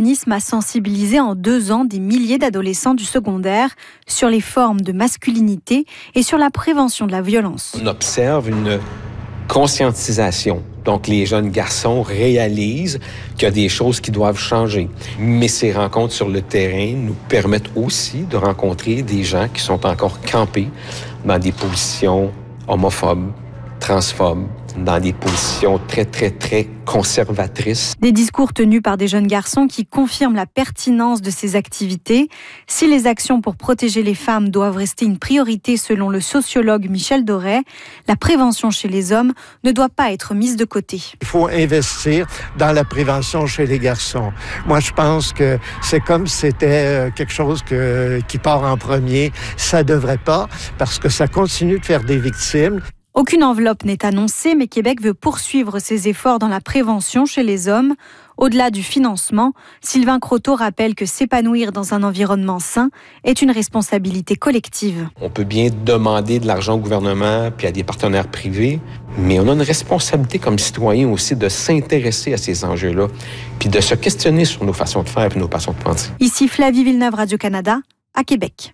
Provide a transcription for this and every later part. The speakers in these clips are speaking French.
l'organisme a sensibilisé en 2 ans des milliers d'adolescents du secondaire sur les formes de masculinité et sur la prévention de la violence. On observe une conscientisation. Donc, les jeunes garçons réalisent qu'il y a des choses qui doivent changer. Mais ces rencontres sur le terrain nous permettent aussi de rencontrer des gens qui sont encore campés dans des positions homophobes, transphobes, dans des positions très, très, très conservatrices. Des discours tenus par des jeunes garçons qui confirment la pertinence de ces activités. Si les actions pour protéger les femmes doivent rester une priorité selon le sociologue Michel Doré, la prévention chez les hommes ne doit pas être mise de côté. Il faut investir dans la prévention chez les garçons. Moi, je pense que c'est comme si c'était quelque chose qui part en premier. Ça devrait pas, parce que ça continue de faire des victimes. Aucune enveloppe n'est annoncée, mais Québec veut poursuivre ses efforts dans la prévention chez les hommes. Au-delà du financement, Sylvain Croteau rappelle que s'épanouir dans un environnement sain est une responsabilité collective. On peut bien demander de l'argent au gouvernement puis à des partenaires privés, mais on a une responsabilité comme citoyen aussi de s'intéresser à ces enjeux-là, puis de se questionner sur nos façons de faire et nos façons de penser. Ici Flavie Villeneuve, Radio-Canada, à Québec.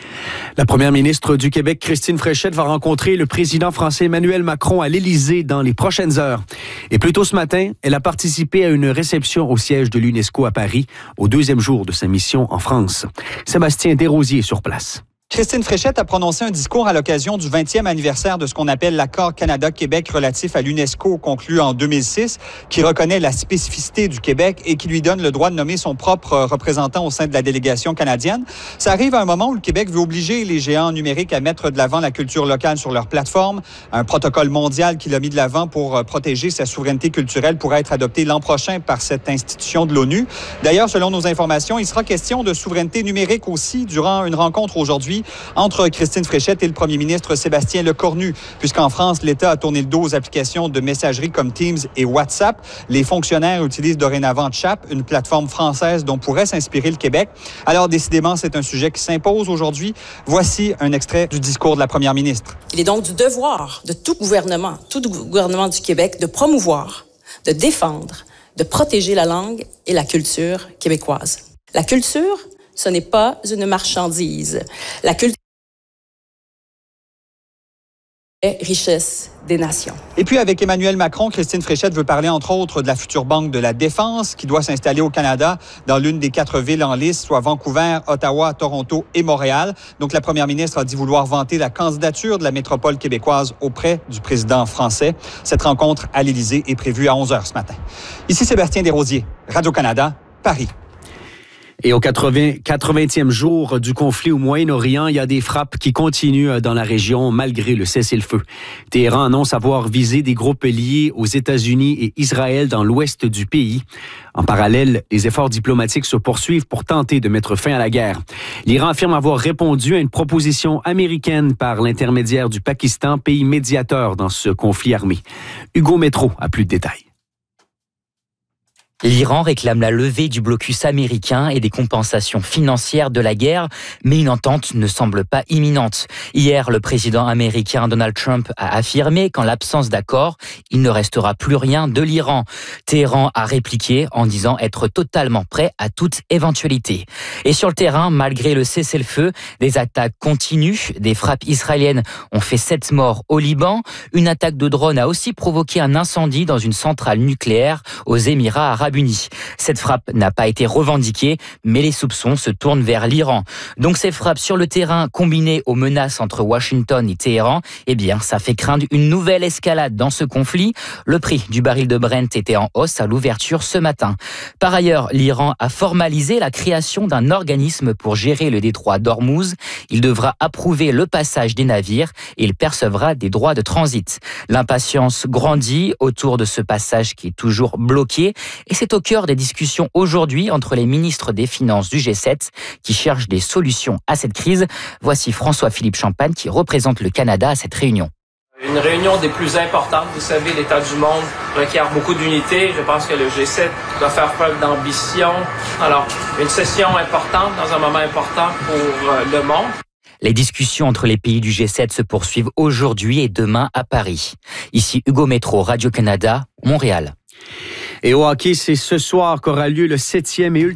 La première ministre du Québec, Christine Fréchette, va rencontrer le président français Emmanuel Macron à l'Élysée dans les prochaines heures. Et plus tôt ce matin, elle a participé à une réception au siège de l'UNESCO à Paris, au 2e jour de sa mission en France. Sébastien Desrosiers est sur place. Christine Fréchette a prononcé un discours à l'occasion du 20e anniversaire de ce qu'on appelle l'accord Canada-Québec relatif à l'UNESCO conclu en 2006, qui reconnaît la spécificité du Québec et qui lui donne le droit de nommer son propre représentant au sein de la délégation canadienne. Ça arrive à un moment où le Québec veut obliger les géants numériques à mettre de l'avant la culture locale sur leur plateforme. Un protocole mondial qu'il a mis de l'avant pour protéger sa souveraineté culturelle pourrait être adopté l'an prochain par cette institution de l'ONU. D'ailleurs, selon nos informations, il sera question de souveraineté numérique aussi durant une rencontre aujourd'hui entre Christine Fréchette et le premier ministre Sébastien Lecornu, puisqu'en France, l'État a tourné le dos aux applications de messagerie comme Teams et WhatsApp. Les fonctionnaires utilisent dorénavant Chap, une plateforme française dont pourrait s'inspirer le Québec. Alors, décidément, c'est un sujet qui s'impose aujourd'hui. Voici un extrait du discours de la première ministre. Il est donc du devoir de tout gouvernement du Québec, de promouvoir, de défendre, de protéger la langue et la culture québécoise. La culture, ce n'est pas une marchandise. La culture est richesse des nations. Et puis, avec Emmanuel Macron, Christine Fréchette veut parler, entre autres, de la future Banque de la Défense qui doit s'installer au Canada dans l'une des 4 villes en liste, soit Vancouver, Ottawa, Toronto et Montréal. Donc, la première ministre a dit vouloir vanter la candidature de la métropole québécoise auprès du président français. Cette rencontre à l'Élysée est prévue à 11h ce matin. Ici Sébastien Desrosiers, Radio-Canada, Paris. Et au 80e jour du conflit au Moyen-Orient, il y a des frappes qui continuent dans la région malgré le cessez-le-feu. Téhéran annonce avoir visé des groupes liés aux États-Unis et Israël dans l'ouest du pays. En parallèle, les efforts diplomatiques se poursuivent pour tenter de mettre fin à la guerre. L'Iran affirme avoir répondu à une proposition américaine par l'intermédiaire du Pakistan, pays médiateur dans ce conflit armé. Hugo Métro a plus de détails. L'Iran réclame la levée du blocus américain et des compensations financières de la guerre, mais une entente ne semble pas imminente. Hier, le président américain Donald Trump a affirmé qu'en l'absence d'accord, il ne restera plus rien de l'Iran. Téhéran a répliqué en disant être totalement prêt à toute éventualité. Et sur le terrain, malgré le cessez-le-feu, des attaques continuent. Des frappes israéliennes ont fait 7 morts au Liban. Une attaque de drone a aussi provoqué un incendie dans une centrale nucléaire aux Émirats arabes unis. Cette frappe n'a pas été revendiquée, mais les soupçons se tournent vers l'Iran. Donc ces frappes sur le terrain combinées aux menaces entre Washington et Téhéran, eh bien ça fait craindre une nouvelle escalade dans ce conflit. Le prix du baril de Brent était en hausse à l'ouverture ce matin. Par ailleurs, l'Iran a formalisé la création d'un organisme pour gérer le détroit d'Ormuz. Il devra approuver le passage des navires et il percevra des droits de transit. L'impatience grandit autour de ce passage qui est toujours bloqué et c'est au cœur des discussions aujourd'hui entre les ministres des Finances du G7 qui cherchent des solutions à cette crise. Voici François-Philippe Champagne qui représente le Canada à cette réunion. Une réunion des plus importantes. Vous savez, l'état du monde requiert beaucoup d'unité. Je pense que le G7 doit faire preuve d'ambition. Alors, une session importante dans un moment important pour le monde. Les discussions entre les pays du G7 se poursuivent aujourd'hui et demain à Paris. Ici Hugo Métro, Radio-Canada, Montréal. Et au hockey, c'est ce soir qu'aura lieu le 7e et ultime